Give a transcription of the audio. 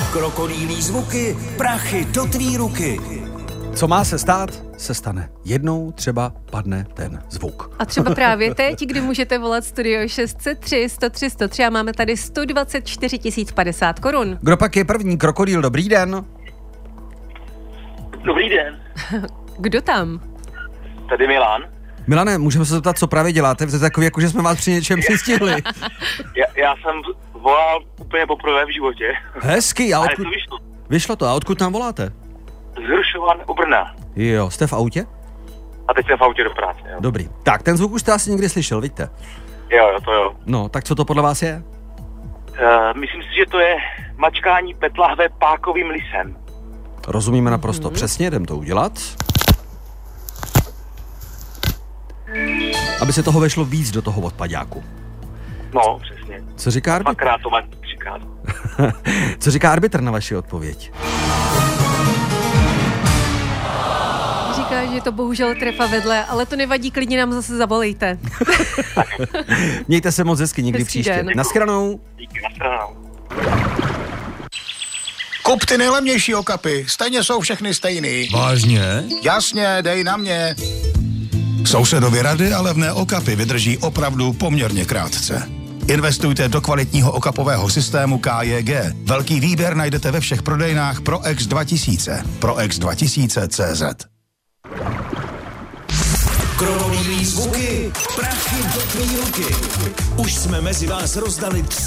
Krokodýlí zvuky, prachy do tvý ruky. Co má se stát, se stane. Jednou třeba padne ten zvuk. A třeba právě teď, kdy můžete volat Studio 603 103 103 a máme tady 124 050 korun. Kdo pak je první? Krokodýl, dobrý den. Dobrý den. Kdo tam? Tady Milan. Milane, můžeme se zeptat, co právě děláte? Vy jste takový, jako že jsme vás při něčem přistihli. Já jsem volal úplně poprvé v životě. Hezky, a Ale odkud... to vyšlo. Vyšlo to, a odkud nám voláte? Z Hrušovan u Brna. Jo, jste v autě? A teď jsem v autě do práce, jo. Dobrý. Tak, ten zvuk už jste asi někdy slyšel, vidíte? Jo, to jo. No, tak co to podle vás je? Myslím si, že to je mačkání petlahve pákovým lisem. Rozumíme naprosto přesně, jdem to udělat. Aby se toho vešlo víc do toho odpaďáku. No, přesně. Co říká arbitr? Dvakrát to má třikrát. Co říká arbitr na vaši odpověď? Říká, že je to bohužel trefa vedle, ale to nevadí, klidně nám zase zavolejte. Mějte se moc hezky někdy Hezký příště. den. Naschranou. Díky, nashledanou. Kup ty nejlevnější okapy, stejně jsou všechny stejný. Vážně? Jasně, dej na mě. Sousedovi rady a levné okapy vydrží opravdu poměrně krátce. Investujte do kvalitního okapového systému KJG. Velký výběr najdete ve všech prodejnách ProX 2000. ProX 2000.cz. Krokodýlí zvuky, prachy do tvý ruky. Už jsme mezi vás rozdali 3